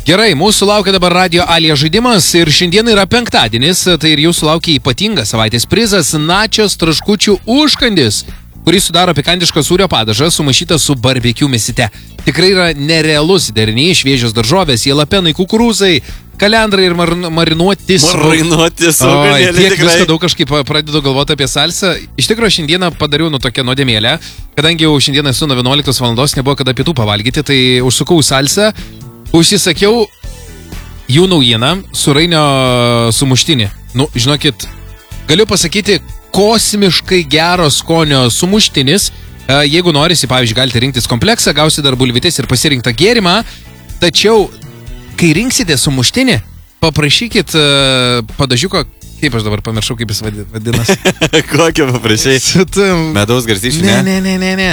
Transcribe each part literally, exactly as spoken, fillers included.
Gerai, mūsų laukia dabar Radio Alija žaidimas ir šiandien yra penktadienis, tai ir jūsų laukia ypatingas savaitės prizas Načios traškučių užkandis, kuris sudaro pikantišką sūrio padažą sumaišytą su barbecue mėsyte. Tikrai yra nerealus deriniai, šviežios daržovės, jalapenai, kukurūzai, kalendrai ir mar marinuoti su... Marinuoti su... O, tiek visko daug kažkaip pradedu galvoti apie salsą. Iš tikrųjų, šiandieną padariau nu tokią nuodėmėlę, kadangi jau šiandieną esu nuo vienuoliktos valandos, nebuvo kada pietų pavalgyti, tai užsukau į salsą, užsisakiau jų naujieną sūrainio sumuštinį. Nu, žinokit, galiu pasakyti, kosmiškai gero skonio sumuštinis. Jeigu norisi, pavyzdžiui, galite rinktis kompleksą, gausite dar bulvytės ir pasirinktą gėrimą. Tačiau, kai rinksite sumuštinį, paprašykit uh, padažiuko, kaip aš dabar pamiršau, kaip jis vadinasi. Kokio paprašai? Medaus garstyčių, ne? Ne, ne, ne, ne.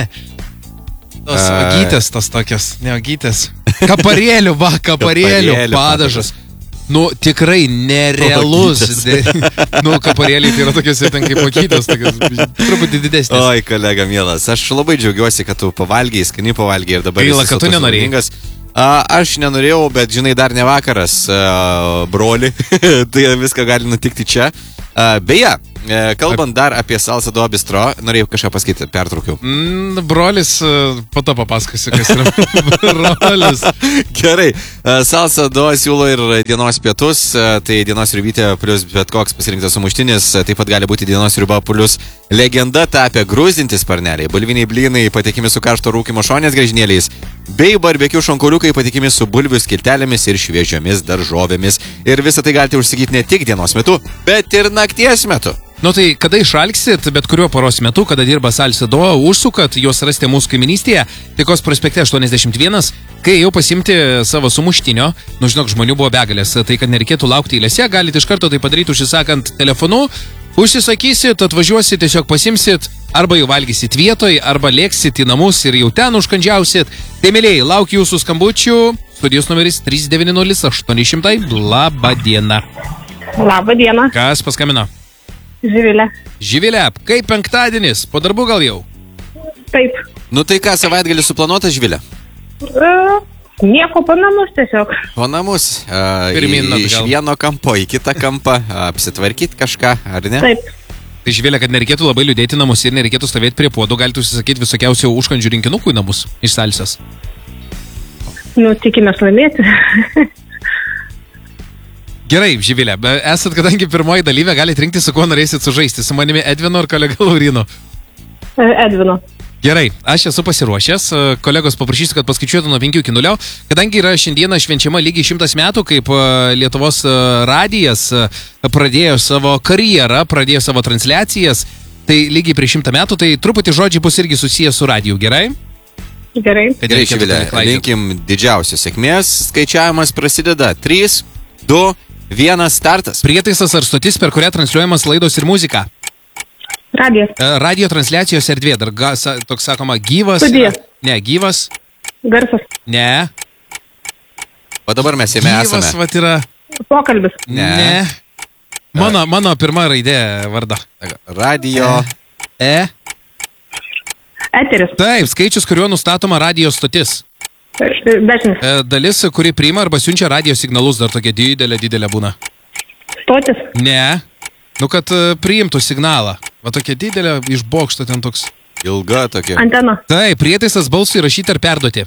Tos uh... ogytės, tos tokios, ne ogytės. Kaparėlių, va, kaparėlių, kaparėlių padažas. Nu, tikrai nerealus. Nu, kaparėliai tai yra tokios ir ten kaip ogytės, tokios truputį didesnės. Oi, kolega mielas, aš labai džiaugiuosi, kad tu pavalgiai, skani pavalgiai ir dabar... Gaila, kad tu nenorėjai. Aš nenorėjau, bet žinai, dar ne vakaras, broli, tai viską gali nutikti čia. Beje, kalbant dar apie Salsa Do Bistro, norėjau kažką pasakyti, pertraukiau. Mm, brolis, po to papasakosiu, kas yra brolis. Gerai, Salsa Do siūlo ir dienos pietus, tai dienos sriubytė plus bet koks pasirinktas sumuštinis, taip pat gali būti dienos sriuba plus legenda tapę grūzdinti sparneliai, bulviniai blynai patikimi su karšto rūkymo šonės griežinėliais, bei barbecue šonkauliukai patikimi su bulvių skiltelėmis ir šviežiomis daržovėmis. Ir visą tai galite užsigyti ne tik dienos metu, bet ir nakties metu. Nu tai, kada išalksit, bet kuriuo paros metu, kada dirba Salsa Do, užsukat, juos rasite mūsų kaiminystėje, Taikos prospekte aštuoniasdešimt vienas, kai jau pasimti savo sumuštinio, nu žinok, žmonių buvo begalės, tai kad nereikėtų laukti eilėse, galite iš karto tai padaryti užsisakant telefonu, užsisakysit, atvažiuosit, tiesiog pasimsit, arba jau valgysit vietoj, arba lėksit į namus ir jau ten užkandžiausit. Tai, mėlėjai, laukiu jūsų skambučių, studijos numeris trys devyni nulis aštuoni šimtai. Labą dieną. Labą dieną. Kas paskambino? Živilė. Živilė, kaip penktadienis? Po darbų gal jau? Taip. Nu tai ką, savaitgalį suplanuota, Živilė? Uh, nieko, po namus tiesiog. Po namus. Uh, Pirmin atgal. Iš vieno kampo į kitą kampą, apsitvarkyti kažką, ar ne? Taip. Tai Živilė, kad nereikėtų labai liūdėti namus ir nereikėtų stovėti prie puodų, galite užsisakyti visokiausių užkandžių rinkinukų į namus iš Salsės. Nu, tikimės laimėti. Gerai, Živilė, esat kadangi pirmoji dalyvė, galite rinkti, su kuo norėsit sužaisti. Su manimi Edvino ar kolega Laurino? Edvino. Gerai, aš esu pasiruošęs. Kolegos, paprašysiu, kad paskaičiuotų nuo penkių iki nulio. Kadangi yra šiandieną švenčiama lygiai šimtas metų, kaip Lietuvos radijas pradėjo savo karjerą, pradėjo savo transliacijas, tai lygiai prieš šimtą metų, tai truputį žodžiai bus irgi susijęs su radiju, gerai? Gerai. Gerai, Živilė, linkim didžiausios sėkmės. Skaičiavimas prasideda. trys, du, vienas, startas. Prietaisas ar stotis, per kurią transliuojamas laidos ir muzika? Radijas. Radio transliacijos erdvė, dar ga, sa, toks sakoma gyvas. Studija. Ne, gyvas. Garsas. Ne. O dabar mes jame esame. Gyvas, vat yra. Pokalbis. Ne. Ne. Mano, mano pirma raidė varda. Radio. E. Eteris. Taip, skaičius, kuriuo nustatoma radio stotis. Dešimt. E, dalis, kuri priima arba siunčia radio signalus, dar tokia didelė, didelė būna. Stotis. Ne. Nu, kad uh, priimtų signalą. Va tokia didelė, iš bokšto ten toks. Ilga tokia. Antena. Taip, prietaisas balsui įrašyti ar perduoti.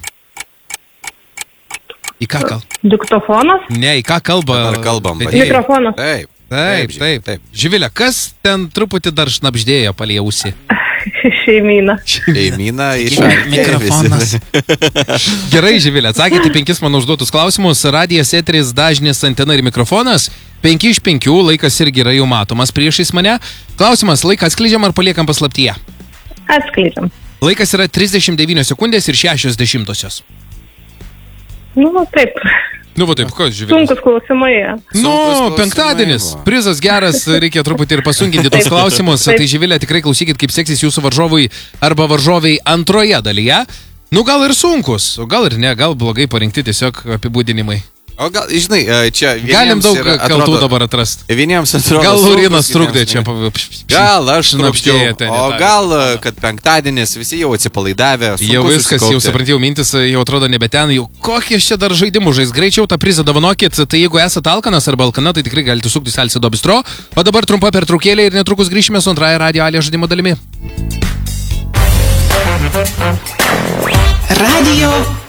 Į ką kalba? Diktofonas. Ne, į ką kalba? Ar kalbam? Mikrofonas. Taip. Taip, taip, taip. Živilė, kas ten truputį dar šnabždėjo palei ausį? Šeimyna. Šeimyna išalkė. Mikrofonas. Gerai, Živilė, atsakėte penkis mano užduotus klausimus. Radijas, eteris, dažnis, antena ir mikrofonas. Penki iš penkių, laikas irgi yra jau matomas priešais mane. Klausimas, laiką atskleidžiam ar paliekam paslaptyje? Atskleidžiam. Laikas yra trisdešimt devynios sekundės ir šešios dešimtosios. Nu, taip. Nu, va taip, kas, Živilė? Sunkus klausimai. Nu, klausimai, penktadienis. va. Prizas geras, reikia truputį ir pasunkinti tos klausimus. Taip. Tai, Živilė, tikrai klausykit, kaip seksis jūsų varžovui arba varžoviai antroje dalyje. Nu, gal ir sunkus, o gal ir ne, gal blogai parinkti tiesiog apibūdinimai. O gal, žinai, čia Galim daug kaltų dabar atrasti. Vieniems atrodo. Gal Laurinas trukdė čia. Gal aš Šnapštėję trukdžiau. O gal, kad penktadienis visi jau atsipalaidavę. Jau viskas, jau suprantiu, mintis jau atrodo nebe ten. Jau kokie čia dar žaidimų žais. Greičiau tą prizą dovanokit. Tai jeigu esate alkanas arba alkana, tai tikrai galite sukti Salsa do Bistro. O dabar trumpa pertraukėlė ir netrukus grįšime su antrąja Radio Alė žaidimo dalimi. Radio